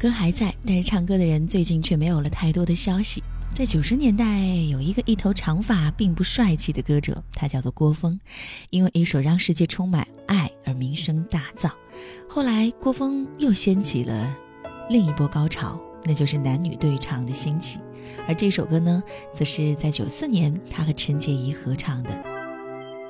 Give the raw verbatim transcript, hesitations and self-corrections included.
歌还在，但是唱歌的人最近却没有了太多的消息。在九十年代，有一个一头长发并不帅气的歌者，他叫做郭峰，因为一首《让世界充满爱》而名声大噪。后来郭峰又掀起了另一波高潮，那就是男女对唱的兴起。而这首歌呢，则是在九四年他和陈洁仪合唱的《